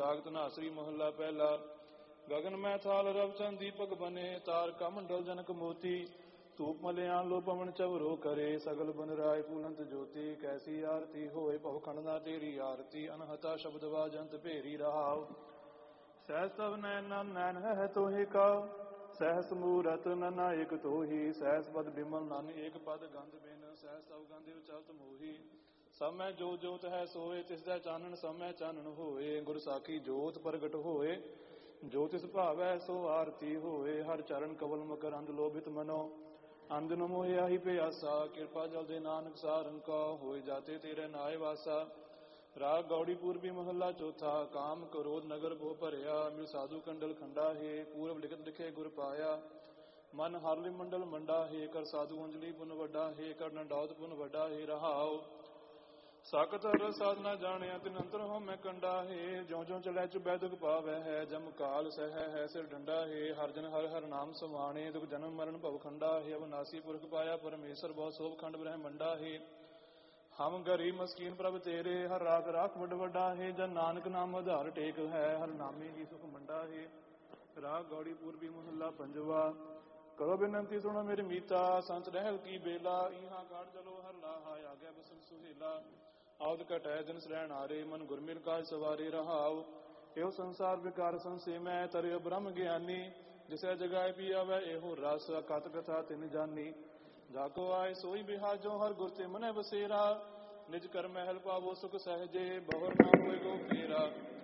ਰਾਗ ਧਨਾਸਰੀ ਮਹੱਲਾ ਪਹਿਲਾ। ਗਗਨ ਮੈਂ ਥਾਲ ਰਵ ਚੰਦ ਦੀਪਕ ਬਨੇ, ਤਾਰਕਾ ਮੰਡਲ ਜਨਕ ਮੋਤੀ। ਧੂਪ ਮਲਿਆ ਲੋ ਪਵਨ ਚਵਰੋ ਕਰੇ, ਸਗਲ ਬਨ ਰਾਏ ਫੂਲੰਤ ਜੋਤੀ। ਕੈਸੀ ਆਰਤੀ ਹੋਏ ਭਵ ਖੰਡ ਨਾ ਤੇਰੀ ਆਰਤੀ, ਅਨਹਤਾ ਸ਼ਬਦ ਵਾਜੰਤ ਭੇਰੀ ਰਹਾਉ। ਸਹਿਸ ਤਵ ਨੈਨ ਨੈਨ ਹੈ ਤੋਹਿ ਕਾ, ਸਹਿਸ ਮੂਰਤ ਨਨਾ ਏਕ ਤੋਹੀ। ਸਹਿਸ ਪਦ ਬਿਮਲ ਨਨ ਏਕ ਪਦ ਗੰਧ ਬਿਨ, ਸਹਿਸ ਤਵ ਗੰਧ ਉਚਲਤ ਮੋਹੀ। ਸਭ ਮੈਂ ਜੋ ਜੋਤ ਹੈ ਸੋਏ, ਤਿਸ ਦਾ ਚਾਨਣ ਸਭ ਮੈਂ ਚਾਨਣ ਹੋਏ। ਗੁਰ ਸਾਖੀ ਜੋਤ ਪ੍ਰਗਟ ਹੋਏ, ਜੋ ਤਿਸ ਭਾਵੈ ਸੋ ਆਰਤੀ ਹੋਏ। ਹਰ ਚਰਨ ਕਵਲ ਮਕਰੰਦ ਲੋਭਿਤ ਮਨੋ, ਅੰਧ ਨ ਮੋਹਿ ਆਹੀ ਪਿਆਸਾ। ਕਿਰਪਾ ਜਲ ਦੇ ਨਾਨਕ ਸਾਰਨ ਕਾ, ਹੋਏ ਜਾਤੇ ਤੇਰੇ ਨਾਏ ਵਾਸਾ। ਰਾਗ ਗੌੜੀ ਪੂਰਬੀ ਮਹੱਲਾ ਚੌਥਾ। ਕਾਮ ਕ੍ਰੋਧ ਨਗਰ ਭੋ ਭਰਿਆ, ਮਿਲ ਸਾਧੂ ਕੰਡਲ ਖੰਡਾ ਹੈ। ਪੂਰਬ ਲਿਖਤ ਲਿਖੇ ਗੁਰ ਪਾਇਆ, ਮਨ ਹਰਲਿ ਮੰਡਲ ਮੰਡਾ ਹੈ। ਕਰ ਸਾਧੂ ਅੰਜਲੀ ਪੁਨ ਵੱਡਾ ਹੈ, ਕਰ ਨੰਡੌਤ ਪੁਨ ਵੱਡਾ ਹੈ। ਰਹਾਉ ਸਾਖਤ ਹਰ ਸਾਧਨਾ ਜਾਣਿਆ, ਤਿਨ ਅੰਤਰ ਹੋ ਮੈਂ ਕੰਡਾ ਹੈ। ਜਿਉ ਜਿਉ ਚਲੈ ਚੁਬੈ ਦੁਖ ਪਾਵੈ ਹੈ, ਜਮ ਕਾਲ ਸਹਿ ਹੈ ਸਿਰ ਡੰਡਾ ਹੈ। ਹਰ ਜਨ ਹਰ ਹਰ ਨਾਮ ਸਮਾਣੇ, ਦੁਖ ਜਨਮ ਮਰਨ ਭਵ ਖੰਡਾ ਹੈ। ਅਵਨਾਸੀ ਪੁਰਖ ਪਾਇਆ ਪਰਮੇਸ਼ਰ, ਬਹੁ ਸੋਭ ਖੰਡ ਬ੍ਰਹਮੰਡਾ ਹੈ। ਹਮ ਗਰੀਬ ਮਸਕੀਨ ਪ੍ਰਭ ਤੇਰੇ, ਹਰ ਰਾਖ ਰਾਖ ਵੱਡ ਵੱਡਾ ਹੈ। ਜਨ ਨਾਨਕ ਨਾਮ ਆਧਾਰ ਟੇਕ ਹੈ, ਹਰ ਨਾਮੇ ਹੀ ਸੁਖ ਮੰਡਾ ਹੈ। ਰਾਗ ਗੌੜੀ ਪੂਰਬੀ ਮਹੱਲਾ ਪੰਜਵਾ। ਕਰੋ ਬੇਨੰਤੀ ਸੁਣੋ ਮੇਰੀ ਮੀਤਾ, ਸੰਤ ਰਹਿਲ ਕੀ ਬੇਲਾ। ਇਹਾਂ ਕਾਟ ਚਲੋ ਹਰ ਲਾਹਾ, ਆਗਿਆ ਬਸਨ ਸੁਹੇਲਾ। ਆਉਦ ਘਟੈ ਦਿਨ ਸਰੈਣ ਆਰੇ, ਮਨ ਗੁਰਮਿਲ ਕਾਜ ਸਵਾਰੇ। ਰਹਾਉ ਇਹੋ ਸੰਸਾਰ ਵਿਕਾਰ ਸੰਸੇ ਮੈਂ, ਤਰਿਓ ਬ੍ਰਹਮ ਗਿਆਨੀ। ਜਿਸੈ ਜਗਾਏ ਪੀ ਆਵੈ ਇਹੋ ਰਸ, ਅਕਥ ਕਥਾ ਤਿਨ ਜਾਨੀ। ਜਾਕੋ ਆਏ ਸੋਈ ਬਿਹਾਜੋ, ਹਰ ਗੁਰ ਤੇ ਮਨੈ ਬਸੇਰਾ। ਨਿਜ ਕਰ ਮਹਿਲ ਪਾਵੋ ਸੁਖ ਸਹਿਜੇ, ਬਹੁਰ ਨਾ ਹੋਏ ਗੋ ਫੇਰਾ।